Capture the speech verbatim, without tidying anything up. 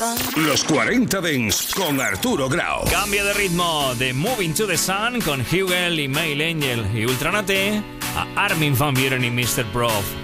Los cuarenta Dance con Arturo Grau. Cambio de ritmo de Moving to the Sun con Hugel y Mail Angel y Ultranate a Armin van Buuren y mister Prof.